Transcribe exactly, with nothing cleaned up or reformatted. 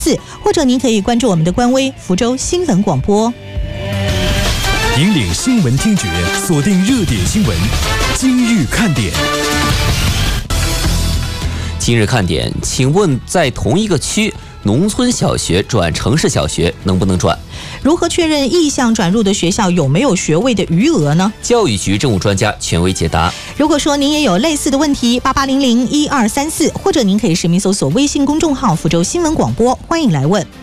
四，或者您可以关注我们的官微福州新闻广播。 引领新闻听觉，锁定热点新闻，今日看点。 今日看点，请问在同一个区，农村小学转城市小学能不能转？ 如何确认意向转入的学校有没有学位的余额呢？ 教育局政务专家权威解答。 如果说您也有类似的问题，八八零零一二三四，或者您可以实名搜索微信公众号福州新闻广播，欢迎来问。